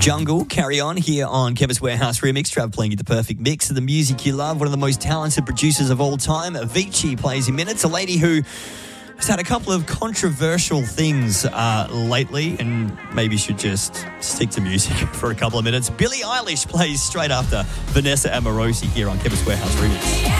Jungle, Carry On here on Chemist Warehouse Remix. Trav playing you the perfect mix of the music you love. One of the most talented producers of all time, Avicii, plays in minutes. A lady who has had a couple of controversial things lately and maybe should just stick to music for a couple of minutes. Billie Eilish plays straight after Vanessa Amorosi here on Chemist Warehouse Remix.